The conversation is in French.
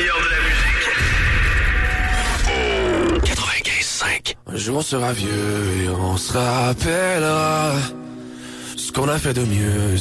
meilleur de la musique. 95.5. Un jour on sera vieux et on se rappellera ce qu'on a fait de mieux